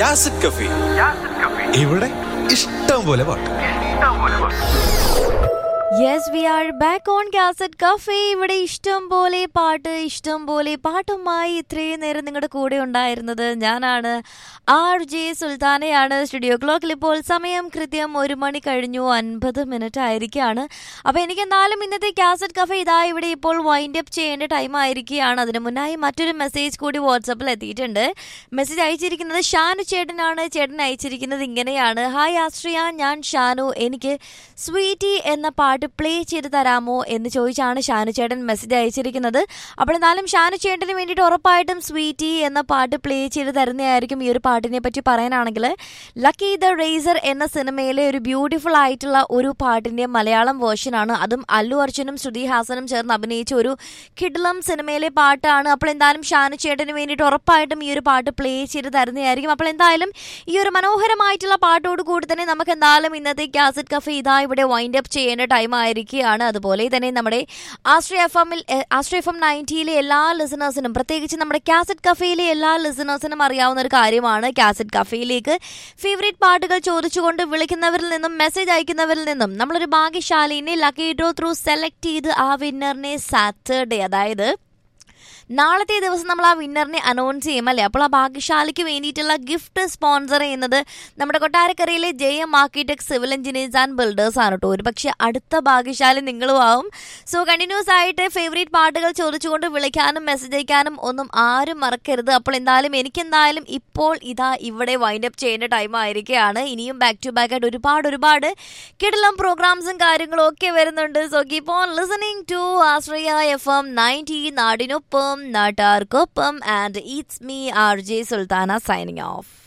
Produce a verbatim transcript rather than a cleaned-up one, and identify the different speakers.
Speaker 1: യാസിഡ് കഫി. ഇവിടെ ഇഷ്ടം പോലെ പാട്ട്.
Speaker 2: Yes, we are back on Cassette Cafe. ഇവിടെ ഇഷ്ടം പോലെ പാട്ട്, ഇഷ്ടം പോലെ പാട്ടുമായി ഇത്രയും നേരം നിങ്ങളുടെ കൂടെ ഉണ്ടായിരുന്നത് ഞാനാണ്, ആർ ജെ സുൽത്താനയാണ്. സ്റ്റുഡിയോ ക്ലോക്കിൽ ഇപ്പോൾ സമയം കൃത്യം ഒരു മണി കഴിഞ്ഞു അൻപത് മിനിറ്റ് ആയിരിക്കുകയാണ്. അപ്പോൾ എനിക്ക് എന്തായാലും ഇന്നത്തെ കാസറ്റ് കഫേ ഇതാ ഇവിടെ ഇപ്പോൾ വൈൻഡ് അപ്പ് ചെയ്യേണ്ട ടൈം ആയിരിക്കുകയാണ്. അതിന് മുന്നായി മറ്റൊരു മെസ്സേജ് കൂടി വാട്സപ്പിൽ എത്തിയിട്ടുണ്ട്. മെസ്സേജ് അയച്ചിരിക്കുന്നത് ഷാനു ചേട്ടനാണ്. ചേട്ടൻ അയച്ചിരിക്കുന്നത് ഇങ്ങനെയാണ്: ഹായ് ആശ്രിയ, ഞാൻ ഷാനു. എനിക്ക് സ്വീറ്റി എന്ന പാട്ട് പ്ലേ ചെയ്ത് തരാമോ എന്ന് ചോദിച്ചാണ് ഷാനു ചേട്ടൻ മെസ്സേജ് അയച്ചിരിക്കുന്നത്. അപ്പോൾ എന്നാലും ഷാനു ചേട്ടന് വേണ്ടിയിട്ട് ഉറപ്പായിട്ടും സ്വീറ്റി എന്ന പാട്ട് പ്ലേ ചെയ്ത് തരുന്നതായിരിക്കും. ഈ ഒരു പാട്ടിനെ പറ്റി പറയാനാണെങ്കിൽ, ലക്കി ദ റേസർ എന്ന സിനിമയിലെ ഒരു ബ്യൂട്ടിഫുൾ ആയിട്ടുള്ള ഒരു പാട്ടിൻ്റെ മലയാളം വേർഷനാണ്. അതും അല്ലു അർജുനും ശ്രുതി ഹാസനും ചേർന്ന് അഭിനയിച്ച ഒരു കിഡ്ലം സിനിമയിലെ പാട്ടാണ്. അപ്പോൾ എന്തായാലും ഷാനു ചേട്ടന് വേണ്ടിയിട്ട് ഉറപ്പായിട്ടും ഈ ഒരു പാട്ട് പ്ലേ ചെയ്ത് തരുന്നതായിരിക്കും. അപ്പോൾ എന്തായാലും ഈ ഒരു മനോഹരമായിട്ടുള്ള പാട്ടോട് കൂടി തന്നെ നമുക്ക് എന്തായാലും ഇന്നത്തെ കാസറ്റ് കഫേ ഇതാ ഇവിടെ വൈൻഡ് അപ്പ് ചെയ്യേണ്ട ടൈം ആയിരിക്കുകയാണ്. അതുപോലെ തന്നെ നമ്മുടെ ആശ്രയ എഫ് എമ്മിൽ ആശ്രയ എഫ് എം നയൻറ്റിയിലെ എല്ലാ ലിസണേഴ്സിനും, പ്രത്യേകിച്ച് നമ്മുടെ കാസറ്റ് കഫേയിലെ എല്ലാ ലിസണേഴ്സിനും അറിയാവുന്ന ഒരു കാര്യമാണ്, കാസറ്റ് കഫേയിലേക്ക് ഫേവറേറ്റ് പാട്ടുകൾ ചോദിച്ചുകൊണ്ട് വിളിക്കുന്നവരിൽ നിന്നും മെസ്സേജ് അയക്കുന്നവരിൽ നിന്നും നമ്മളൊരു ഭാഗ്യശാലിനെ ലക്കി ഡ്രോ ത്രൂ സെലക്ട് ചെയ്ത് ആ വിന്നറിനെ സാറ്റർഡേ, അതായത് നാളത്തെ ദിവസം നമ്മൾ ആ വിന്നറിനെ അനൗൺസ് ചെയ്യും അല്ലേ. അപ്പോൾ ആ ഭാഗ്യശാലിക്ക് വേണ്ടിയിട്ടുള്ള ഗിഫ്റ്റ് സ്പോൺസർ ചെയ്യുന്നത് നമ്മുടെ കൊട്ടാരക്കരയിലെ J M architect civil engineers and builders ആണ് കേട്ടോ. ഒരു പക്ഷേ അടുത്ത ഭാഗ്യശാലി നിങ്ങളും ആവും. സോ കണ്ടിന്യൂസ് ആയിട്ട് ഫേവറേറ്റ് പാട്ടുകൾ ചോദിച്ചുകൊണ്ട് വിളിക്കാനും മെസ്സേജ് അയക്കാനും ഒന്നും ആരും മറക്കരുത്. അപ്പോൾ എന്തായാലും എനിക്കെന്തായാലും ഇപ്പോൾ ഇതാ ഇവിടെ വൈൻഡ് അപ്പ് ചെയ്യേണ്ട ടൈം ആയിരിക്കുകയാണ്. ഇനിയും ബാക്ക് ടു ബാക്ക് ആയിട്ട് ഒരുപാട് ഒരുപാട് കിടിലം പ്രോഗ്രാംസും കാര്യങ്ങളും ഒക്കെ വരുന്നുണ്ട്. So keep on listening to Ashraya F M ninety, നാടിനൊപ്പം നാട്ടാർക്കൊപ്പം. And it's me, R J Sultana, signing off.